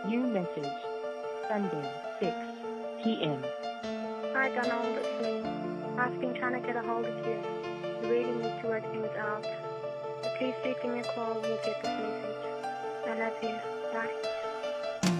New message. Sunday, 6 p.m. Hi Donald, it's me. I've been trying to get a hold of you. We really need to work things out. So please do give me a call when you get this message. I love you. Bye.